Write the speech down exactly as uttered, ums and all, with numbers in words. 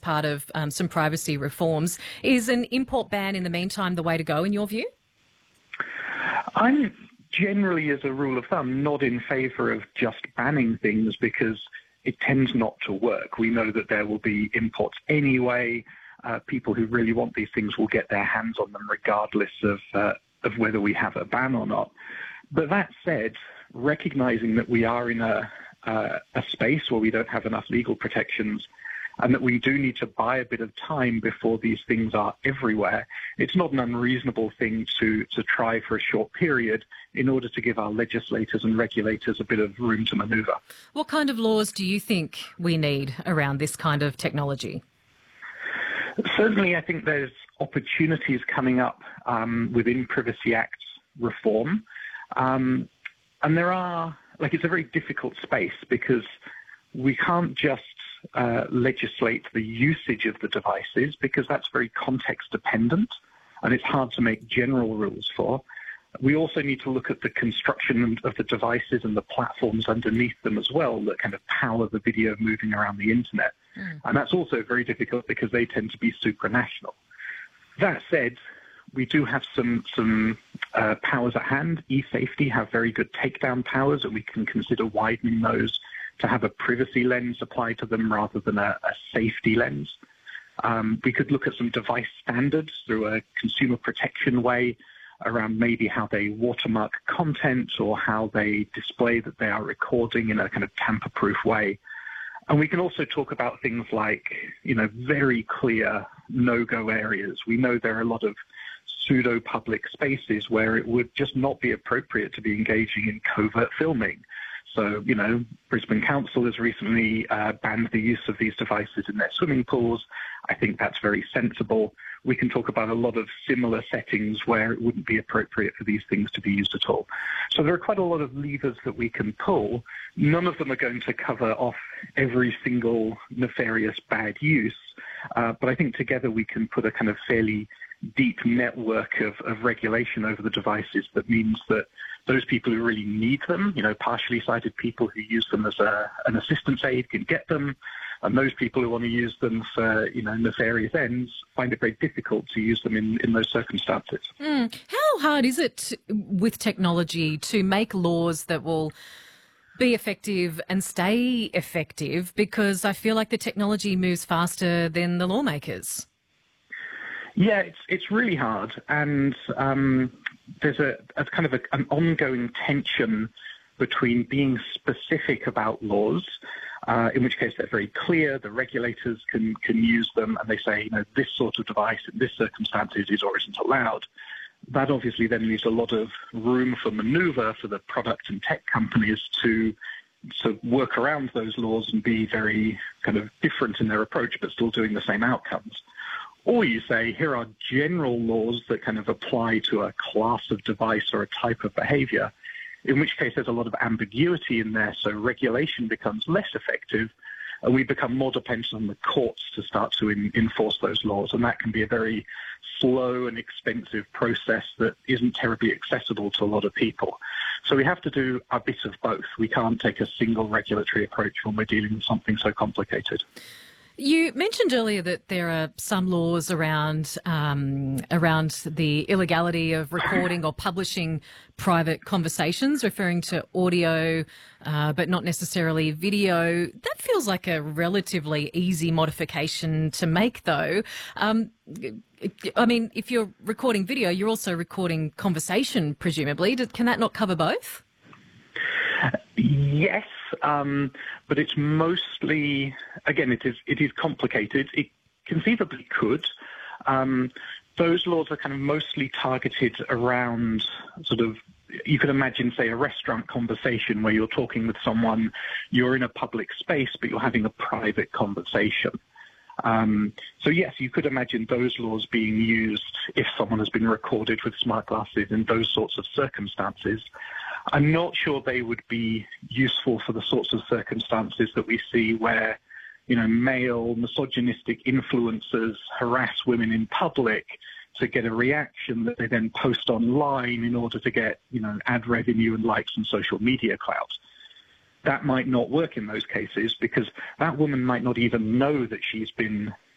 part of um, some privacy reforms. Is an import ban in the meantime the way to go, in your view? I'm generally, as a rule of thumb, not in favour of just banning things because it tends not to work. We know that there will be imports anyway. Uh, people who really want these things will get their hands on them regardless of uh, of whether we have a ban or not. But that said, recognising that we are in a, uh, a space where we don't have enough legal protections and that we do need to buy a bit of time before these things are everywhere, it's not an unreasonable thing to, to try for a short period in order to give our legislators and regulators a bit of room to manoeuvre. What kind of laws do you think we need around this kind of technology? Certainly, I think there's opportunities coming up um, within Privacy Act reform. Um, and there are, like, it's a very difficult space because we can't just uh, legislate the usage of the devices because that's very context dependent and it's hard to make general rules for. We also need to look at the construction of the devices and the platforms underneath them as well that kind of power the video moving around the internet. Mm. And that's also very difficult because they tend to be supranational. That said, we do have some some uh, powers at hand. eSafety have very good takedown powers, and we can consider widening those to have a privacy lens applied to them rather than a, a safety lens. Um, we could look at some device standards through a consumer protection way around maybe how they watermark content or how they display that they are recording in a kind of tamper-proof way. And we can also talk about things like, you know, very clear no-go areas. We know there are a lot of pseudo-public spaces where it would just not be appropriate to be engaging in covert filming. So, you know, Brisbane Council has recently uh, banned the use of these devices in their swimming pools. I think that's very sensible. We can talk about a lot of similar settings where it wouldn't be appropriate for these things to be used at all. So there are quite a lot of levers that we can pull. None of them are going to cover off every single nefarious bad use. Uh, but I think together we can put a kind of fairly deep network of, of regulation over the devices that means that those people who really need them, you know, partially sighted people who use them as a, an assistance aid can get them, and those people who want to use them for, you know, nefarious ends find it very difficult to use them in, in those circumstances. Mm. How hard is it with technology to make laws that will be effective and stay effective? Because I feel like the technology moves faster than the lawmakers. Yeah, it's it's really hard, and um, there's a, a kind of a, an ongoing tension between being specific about laws, uh, in which case they're very clear, the regulators can can use them, and they say, you know, this sort of device in this circumstances is or isn't allowed. That obviously then leaves a lot of room for manoeuvre for the product and tech companies to to work around those laws and be very kind of different in their approach, but still doing the same outcomes. Or you say, here are general laws that kind of apply to a class of device or a type of behavior, in which case there's a lot of ambiguity in there, so regulation becomes less effective, and we become more dependent on the courts to start to in, enforce those laws, and that can be a very slow and expensive process that isn't terribly accessible to a lot of people. So we have to do a bit of both. We can't take a single regulatory approach when we're dealing with something so complicated. You mentioned earlier that there are some laws around um, around the illegality of recording or publishing private conversations, referring to audio, uh, but not necessarily video. That feels like a relatively easy modification to make, though. Um, I mean, if you're recording video, you're also recording conversation, presumably. Can that not cover both? Yes. Um, but it's mostly, again, it is it is complicated. It conceivably could. Um, those laws are kind of mostly targeted around sort of, you could imagine, say, a restaurant conversation where you're talking with someone, you're in a public space, but you're having a private conversation. Um, so, yes, you could imagine those laws being used if someone has been recorded with smart glasses in those sorts of circumstances. I'm not sure they would be useful for the sorts of circumstances that we see where, you know, male misogynistic influencers harass women in public to get a reaction that they then post online in order to get, you know, ad revenue and likes and social media clout. That might not work in those cases because that woman might not even know that she's been